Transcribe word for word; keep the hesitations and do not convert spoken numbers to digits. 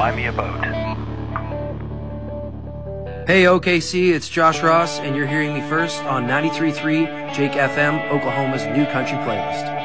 buy me a boat. Hey O K C, it's Josh Ross, and you're hearing me first on ninety-three point three Jake F M, Oklahoma's new country playlist.